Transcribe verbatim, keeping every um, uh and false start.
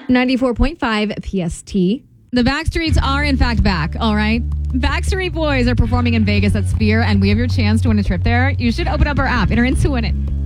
ninety-four point five P S T. The Backstreets are, in fact, back, all right? Backstreet Boys are performing in Vegas at Sphere, and we have your chance to win a trip there. You should open up our app. Enter in to win it.